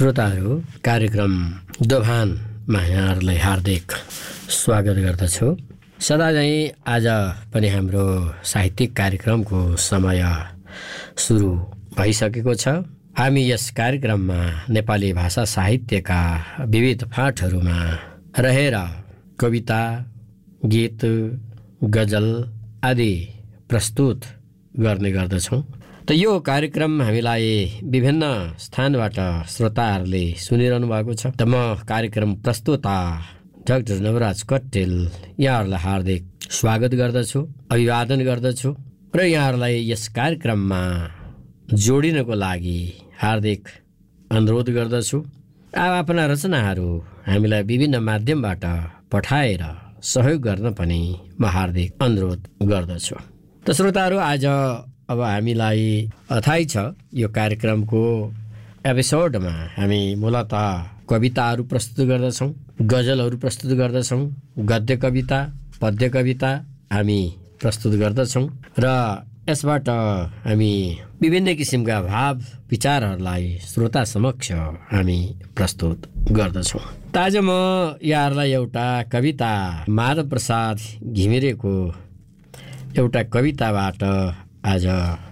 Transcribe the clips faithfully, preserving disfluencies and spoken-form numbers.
श्रोताहरू, कार्यक्रम दोभानमा यहाँहरूलाई हार्दिक स्वागत गर्दछु। सदा चाहिँ आज पनि हाम्रो साहित्यिक कार्यक्रमको समय सुरु भइसकेको छ। हामी यस कार्यक्रममा नेपाली भाषा साहित्यका विविध फाँटहरूमा रहेर कविता, गीत, गजल आदि प्रस्तुत गर्ने गर्दछौँ। त यो कार्यक्रम हामीलाई विभिन्न स्थानबाट श्रोताहरूले सुनिरहनु भएको छ। त म कार्यक्रम प्रस्तुता डाक्टर नवराज कट्टेल यहाँहरूलाई हार्दिक स्वागत गर्दछु, अभिवादन गर्दछु र यहाँहरूलाई यस कार्यक्रममा जोडिनको लागि हार्दिक अनुरोध गर्दछु। आफ्ना रचनाहरू हामीलाई विभिन्न माध्यमबाट पठाएर सहयोग गर्न पनि म हार्दिक अनुरोध गर्दछु। त श्रोताहरू, आज अब हामीलाई थाहै छ यो कार्यक्रमको एपिसोडमा हामी मूलतः कविताहरू प्रस्तुत गर्दछौँ, गजलहरू प्रस्तुत गर्दछौँ, गद्य कविता, पद्य कविता हामी प्रस्तुत गर्दछौँ र यसबाट हामी विभिन्न किसिमका भाव विचारहरूलाई श्रोता समक्ष हामी प्रस्तुत गर्दछौँ। त आज म यहाँहरूलाई एउटा कविता माधव प्रसाद घिमिरेको एउटा कविताबाट आज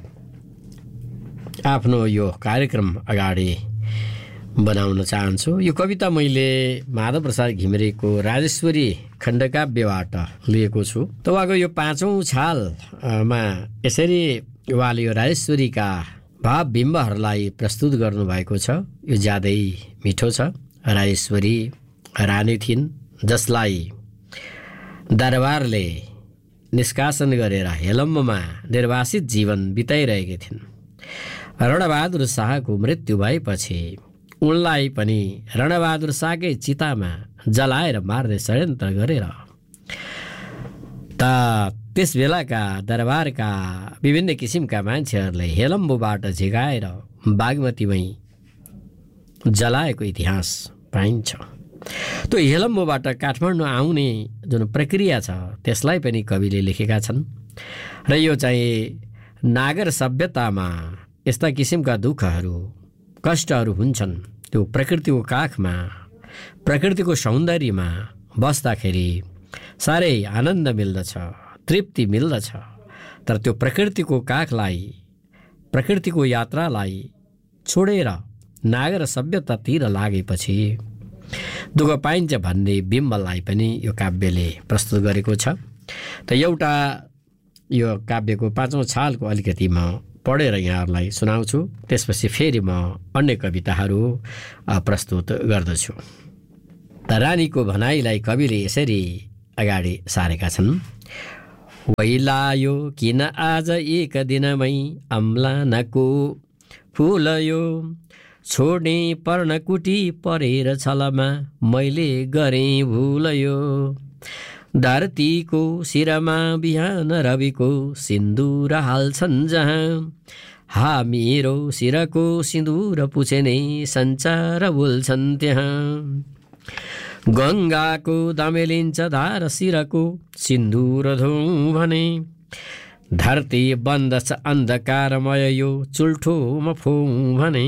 आफ्नो यो कार्यक्रम अगाडि बनाउन चाहन्छु। यो कविता मैले माधव प्रसाद घिमिरेको राजेश्वरी खण्डकाव्यबाट लिएको छु। त उहाँको यो पाँचौँ छालमा यसरी उहाँले यो राजेश्वरीका भाव बिम्बहरूलाई प्रस्तुत गर्नुभएको छ। यो ज्यादै मिठो छ। राजेश्वरी रानी थिइन् जसलाई दरबारले निष्कासन गरेर हेलम्बमा निर्वासित जीवन बिताइरहेकी थिइन्। रणबहादुर शाहको मृत्यु भएपछि उनलाई पनि रणबहादुर शाहकै चितामा जलाएर मार्ने षड्यन्त्र गरेर त त्यस बेलाका दरबारका विभिन्न किसिमका मान्छेहरूले हेलम्बुबाट झिकाएर बागमतीमै जलाएको इतिहास पाइन्छ। त्यो हेलम्बुबाट काठमाडौँ आउने जुन प्रक्रिया छ त्यसलाई पनि कविले लेखेका छन् र यो चाहिँ नागर सभ्यतामा यस्ता किसिमका दुःखहरू कष्टहरू हुन्छन्। त्यो प्रकृतिको काखमा प्रकृतिको सौन्दर्यमा बस्दाखेरि साह्रै आनन्द मिल्दछ, तृप्ति मिल्दछ। तर त्यो प्रकृतिको काखलाई, प्रकृतिको यात्रालाई छोडेर नागर सभ्यतातिर लागेपछि दुःख पाइन्छ भन्ने बिम्बलाई पनि यो काव्यले प्रस्तुत गरेको छ। त एउटा यो काव्यको पाँचौँ छालको अलिकति म पढेर यहाँहरूलाई सुनाउँछु। त्यसपछि फेरि म अन्य कविताहरू प्रस्तुत गर्दछु। त रानीको भनाइलाई कविले यसरी अगाडि सारेका छन्। वैलायो किन आज एक दिनमै अम्लानको फुलयो, छोड्ने पर्णकुटी परेर छलमा मैले गरेँ भुलयो। धरतीको शिरमा बिहान रविको सिन्दुर हाल्छन् जहाँ, हा मेरो शिरको सिन्दुर पुछेने सञ्चार बोल्छन् त्यहाँ। गङ्गाको दमेलिन्छ धार शिरको सिन्दुर धौँ भने, धरती बन्दछ अन्धकारमय यो चुल्ठोमा फोँ भने।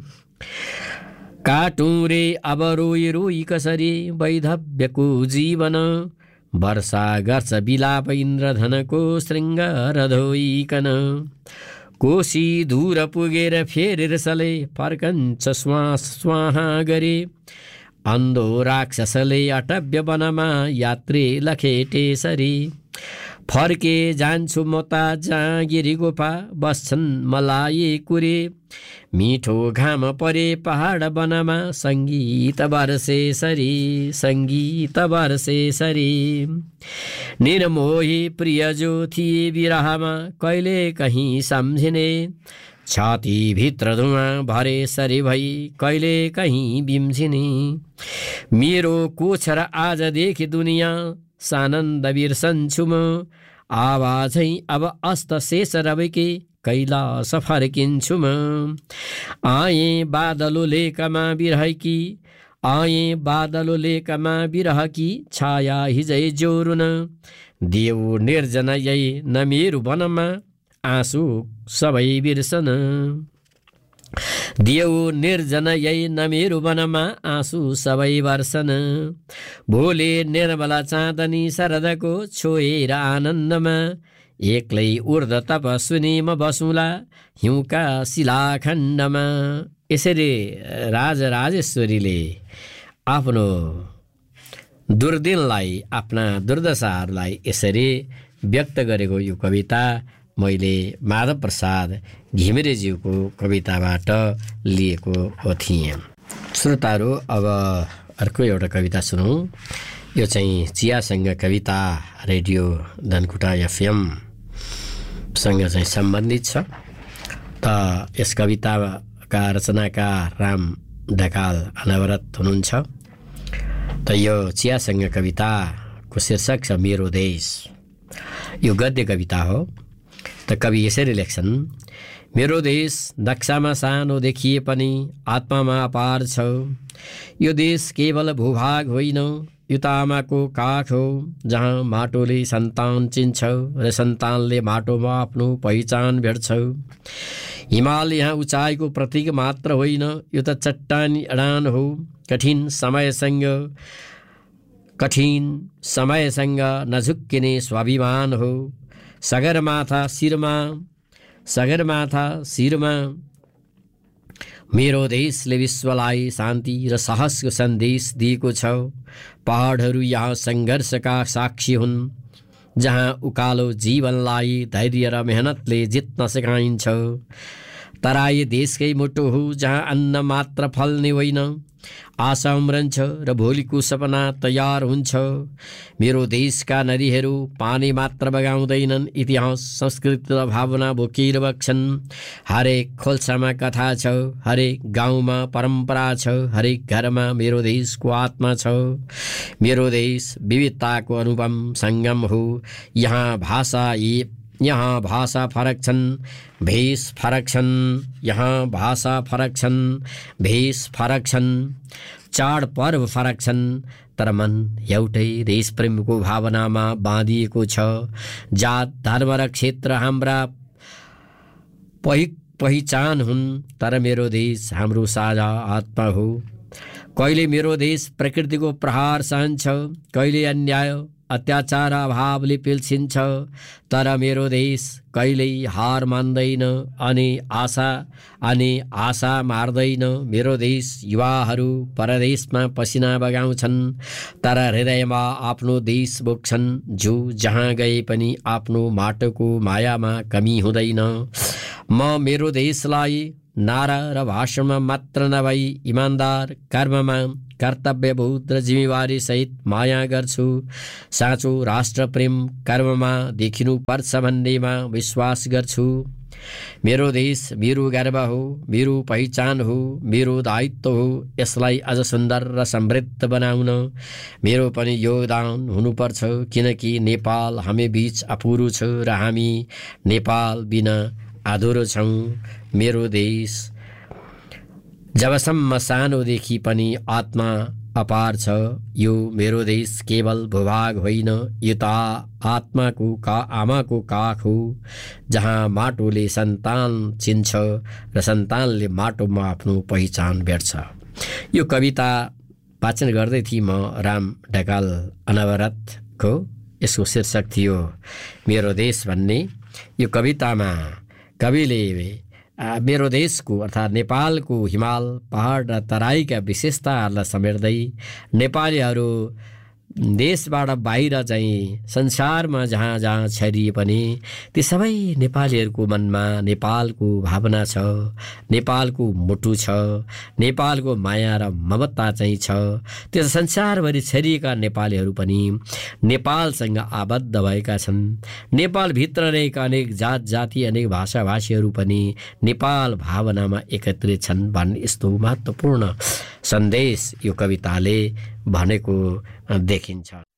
काटौँ रे अब रोई रोई कसरी वैधव्यको जीवन, वर्षा गर्छ बिलाप इन्द्रधनको श्रृङ्गार धोइकन। कोशी दूर पुगेर फेरि रिसले फर्कन्छ श्वास स्वाहा गरे, अन्धो राक्षसले अटव्य वनमा यात्री लखेटेसरी। फर्के जान्छु म ता जाँगिरी गोपा बस्छन् मलाई कुरे, मिठो घाम परे पहाड वनमा सङ्गीत बर्सेसरी, सङ्गीत बर्सेसरी। निर्मोही प्रिय जो थिए विरहमा कहिले कहीँ सम्झिने, छातीभित्र धुवाँ भरे सरी भई कहिले कहीँ बिम्झिने। मेरो कोछर आजदेखि दुनियाँ सानन्द बिर्सन्छु म, आवाजै अब अस्त शेष रविके कैलाश फर्किन्छु म। आएँ बादलो लेकमा बिरहकी, आएँ बादलो लेकमा बिरहकी छाया हिजै जोरुन। देऊ निर्जन यही न मेरो वनमा आँसु सबै बिर्सन। दियौ निर्जन यही नमेरु वनमा आँसु सबै वर्षन भोले निर्मला चाँदनी शरदको छोएर आनन्दमा एक्लै ऊर्ध तपस्विनी म बसुँला हिउँका शिलाखण्डमा। यसरी राजराजेश्वरीले आफ्नो दुर्दिनलाई आफ्ना दुर्दशाहरूलाई यसरी व्यक्त गरेको यो कविता मैले माधव प्रसाद घिमिरेज्यूको कविताबाट लिएको थिएँ। श्रोताहरू, अब अर्को एउटा कविता सुनौँ। यो चाहिँ चियासँग कविता रेडियो धनकुटा एफएम सँग चाहिँ सम्बन्धित छ। त यस कविताका रचनाकार राम ढकाल अनवरत हुनुहुन्छ। त यो चियासँग कविताको शीर्षक छ मेरो देश। यो गद्य कविता हो। त कवि यसरी लेख्छन्, मेरो देश नक्सामा सानो देखिए पनि आत्मामा अपार छ। यो देश केवल भूभाग होइन, यो त आमाको काख हो जहाँ माटोले सन्तान चिन्छ र सन्तानले माटोमा आफ्नो पहिचान भेट्छ। हिमाल यहाँ उचाइको प्रतीक मात्र होइन, यो त चट्टानी अडान हो। कठिन समयसँग कठिन समयसँग नझुक्किने स्वाभिमान हो। सगरमाथा शिरमा सगरमाथा शिरमा मेरो देशले विश्वलाई शान्ति र साहसको सन्देश दिएको छ। पहाडहरू यहाँ सङ्घर्षका साक्षी हुन्, जहाँ उकालो जीवनलाई धैर्य र मेहनतले जित्न सिकाइन्छ। तराई देशकै मुटु हो, जहाँ अन्न मात्र फल्ने होइन, आशा उम्रन्छ र भोलिको सपना तयार हुन्छ। मेरो देशका नदीहरू पानी मात्र बगाउँदैनन्, इतिहास संस्कृति र भावना बोकेर बग्छन्। हरेक खोल्सामा कथा छ, हरेक गाउँमा परम्परा छ, हरेक घरमा मेरो देशको आत्मा छ। मेरो देश विविधताको अनुपम सङ्गम हो। यहाँ भाषा यहाँ भाषा फरक छन्, भेष फरक छन्। यहाँ भाषा फरक छन्, भेष फरक छन्। चाड पर्व फरक छन्, तर मन एउटै देशप्रेमको भावनामा बाँधिएको छ। जात धर्म र क्षेत्र हाम्रा पहि पहिचान हुन्, तर मेरो देश हाम्रो साझा आत्मा हो। कहिले मेरो देश प्रकृतिको प्रहार सहन्छ, कहिले अन्याय अत्याचार अभावले पिल्सिन्छ, तर मेरो देश कहिल्यै हार मान्दैन अनि आशा अनि आशा मार्दैन। मेरो देश युवाहरू परदेशमा पसिना बगाउँछन्, तर हृदयमा आफ्नो देश बोक्छन्। जो जहाँ गए पनि आफ्नो माटोको मायामा कमी हुँदैन। म मेरो देशलाई नारा र भाषणमा मात्र नभई इमान्दार कर्ममा कर्तव्यबोध र जिम्मेवारी सहित माया गर्छु। साँचो राष्ट्रप्रेम कर्ममा देखिनु पर्छ भन्नेमा विश्वास गर्छु। मेरो देश मेरो गर्व हो, मेरो पहिचान हो, मेरो दायित्व हो। यसलाई अझ सुन्दर र समृद्ध बनाउन मेरो पनि योगदान हुनुपर्छ, किनकि नेपाल हामी बीच अपुरो छ र हामी नेपाल बिना अधुरो छौँ। मेरो देश जबसम्म सानोदेखि पनि आत्मा अपार छ। यो मेरो देश केवल भूभाग होइन, यो त आत्माको का आमाको काख हो, जहाँ माटोले सन्तान चिन्छ र सन्तानले माटोमा आफ्नो पहिचान भेट्छ। यो कविता वाचन गर्दै थिएँ म राम ढकाल अनवरतको। यसको शीर्षक थियो मेरो देश भन्ने। यो कवितामा कविले मेरो देशको अर्थात् नेपालको हिमाल पहाड र तराईका विशेषताहरूलाई समेट्दै नेपालीहरू देशबाट बाहिर चाहिँ संसारमा जहाँ जहाँ छरिए पनि ती सबै नेपालीहरूको मनमा नेपालको भावना छ, नेपालको मुटु छ, नेपालको माया र ममता चाहिँ छ। त्यो संसारभरि छरिएका नेपालीहरू पनि नेपालसँग आबद्ध भएका छन्। नेपालभित्र रहेका अनेक जात जाति अनेक भाषा भाषीहरू पनि नेपाल भावनामा एकत्रित छन् भन्ने यस्तो महत्त्वपूर्ण सन्देश यो कविताले भनेको देखिन्छ।